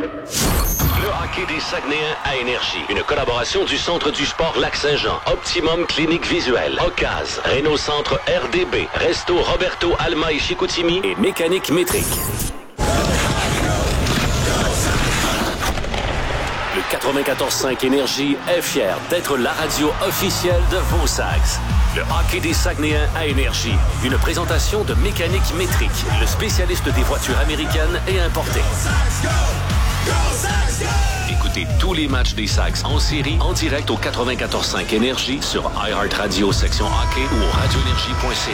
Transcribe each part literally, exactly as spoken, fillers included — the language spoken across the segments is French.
Le hockey des Saguenayens à Énergie. Une collaboration du Centre du sport Lac-Saint-Jean, Optimum Clinique Visuelle, Ocase, Renault Centre R D B, Resto Roberto Alma et Chicoutimi et Mécanique Métrique. Le quatre-vingt-quatorze cinq Énergie est fier d'être la radio officielle de vos Sags. Le hockey des Saguenayens à Énergie. Une présentation de Mécanique Métrique, le spécialiste des voitures américaines et importées. Écoutez tous les matchs des Sags en série en direct au quatre-vingt-quatorze cinq Énergie sur iHeartRadio section hockey ou au radio énergie point c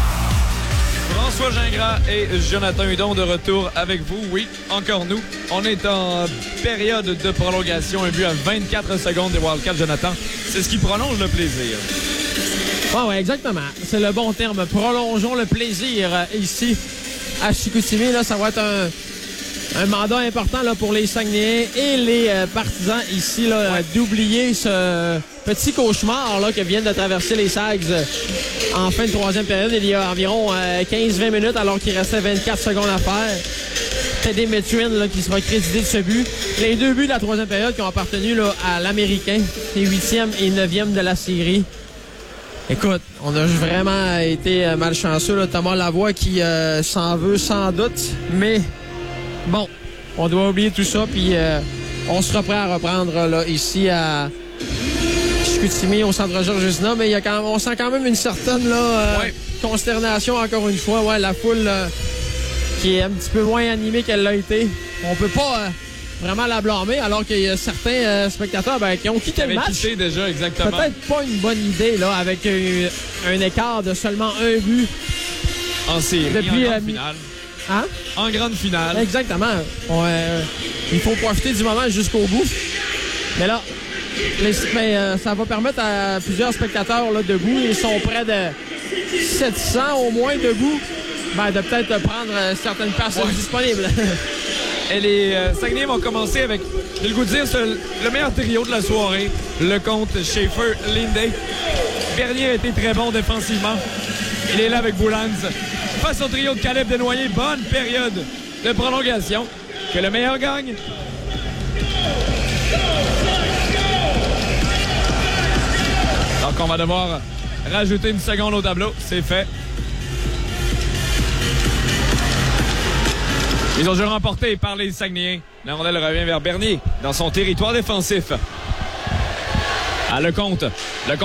a. François Gingras et Jonathan Hudon de retour avec vous. Oui, encore nous. On est en période de prolongation. Un but à vingt-quatre secondes des Wildcats, Jonathan. C'est ce qui prolonge le plaisir. Ah oui, exactement. C'est le bon terme. Prolongeons le plaisir ici à Chicoutimi. Là, ça va être un... Un mandat important là, pour les Saguenayens et les euh, partisans ici là, ouais. d'oublier ce petit cauchemar là, que viennent de traverser les Sags euh, en fin de troisième période. Il y a environ euh, quinze vingt minutes alors qu'il restait vingt-quatre secondes à faire. Teddy Metrin là, qui sera crédité de ce but. Les deux buts de la troisième période qui ont appartenu là, à l'Américain, les huitième et neuvième de la série. Écoute, on a vraiment été malchanceux. Là. Thomas Lavoie qui euh, s'en veut sans doute, mais... Bon, on doit oublier tout ça, puis euh, on sera prêt à reprendre là, ici à Chicoutimi, au centre Georges Vezina, mais il y a quand même, on sent quand même une certaine là, euh, ouais. consternation, encore une fois. Ouais, la foule euh, qui est un petit peu moins animée qu'elle l'a été. On peut pas euh, vraiment la blâmer, alors qu'il y a certains euh, spectateurs ben, qui ont quitté le match. Quitté déjà, exactement. Peut-être pas une bonne idée, là, avec un, un écart de seulement un but. En série, depuis, en euh, finale. Hein? En grande finale. Exactement. On, euh, il faut profiter du moment jusqu'au bout. Mais là, les, mais, euh, ça va permettre à plusieurs spectateurs là, debout, ils sont près de sept cents au moins debout, ben, de peut-être prendre euh, certaines places ouais. disponibles. Et les euh, Saguenayens vont commencer avec, j'ai le goût de dire, ce, le meilleur trio de la soirée. Lecomte, Schaefer, Linday. Bernier a été très bon défensivement. Il est là avec Boulans. Face au trio de Caleb Desnoyers, bonne période de prolongation. Que le meilleur gagne. Donc on va devoir rajouter une seconde au tableau. C'est fait. Ils ont déjà remporté par les Saguenayens. La rondelle revient vers Bernier dans son territoire défensif. À Lecomte. Lecomte